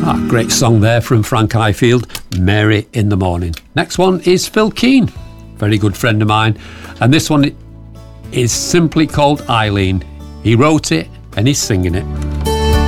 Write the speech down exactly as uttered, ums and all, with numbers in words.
Ah, great song there from Frank Highfield, Mary in the Morning. Next one is Phil Keane, very good friend of mine, and this one is simply called Eileen. He wrote it and he's singing it.